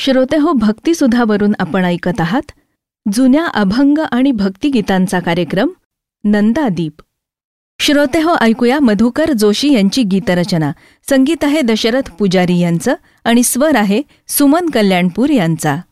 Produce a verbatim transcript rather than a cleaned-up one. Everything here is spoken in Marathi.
श्रोतेहो, भक्तिसुधावरून आपण ऐकत आहात जुन्या अभंग आणि भक्तिगीतांचा कार्यक्रम नंदादीप. श्रोतेहो, ऐकूया मधुकर जोशी यांची गीतरचना. संगीत आहे दशरथ पुजारी यांचं आणि स्वर आहे सुमन कल्याणपूर यांचा.